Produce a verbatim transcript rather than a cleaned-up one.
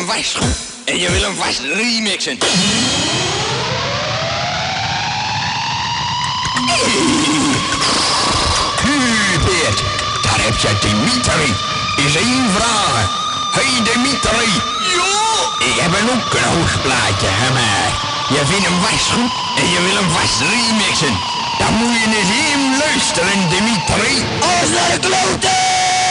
vast goed en je wil hem vast remixen. Hubert, daar heb je Dimitri. Is één vraag. Hey Dimitri. Jo! Ik heb een ook een hoogplaatje gemaakt. Je vindt hem vast goed En je wil hem vast remixen. dan moet je eens even luisteren, Dimitri. Alles naar de kloten!